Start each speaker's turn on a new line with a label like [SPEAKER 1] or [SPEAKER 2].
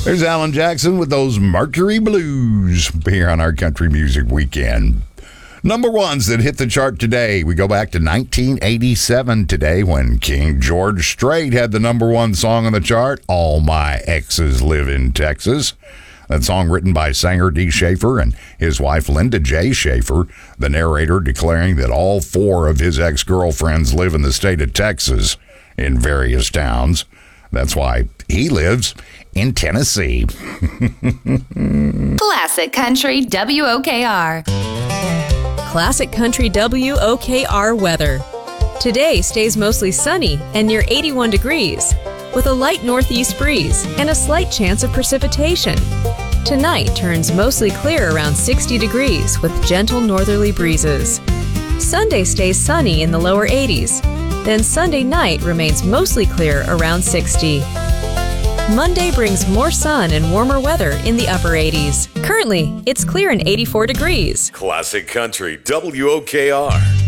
[SPEAKER 1] There's Alan Jackson with those Mercury Blues here on our Country Music Weekend. Number ones that hit the chart today. We go back to 1987 today when King George Strait had the number one song on the chart, All My Exes Live in Texas. That song written by Sanger D. Schaefer and his wife Linda J. Schaefer, the narrator declaring that all four of his ex-girlfriends live in the state of Texas in various towns. That's why he lives in Tennessee.
[SPEAKER 2] Classic Country WOKR.
[SPEAKER 3] Classic Country WOKR weather. Today stays mostly sunny and near 81 degrees, with a light northeast breeze and a slight chance of precipitation. Tonight turns mostly clear around 60 degrees with gentle northerly breezes. Sunday stays sunny in the lower 80s. Then Sunday night remains mostly clear around 60. Monday brings more sun and warmer weather in the upper 80s. Currently, it's clear and 84 degrees.
[SPEAKER 4] Classic Country WOKR.